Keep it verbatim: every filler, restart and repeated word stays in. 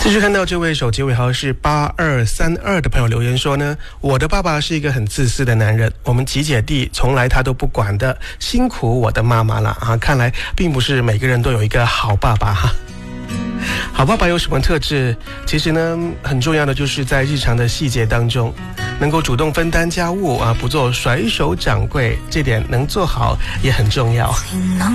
继续看到这位手机尾号是八二三二的朋友留言说呢，我的爸爸是一个很自私的男人，我们几姐弟从来他都不管的，辛苦我的妈妈了啊！看来并不是每个人都有一个好爸爸哈。好爸爸有什么特质？其实呢，很重要的就是在日常的细节当中，能够主动分担家务啊，不做甩手掌柜，这点能做好也很重要。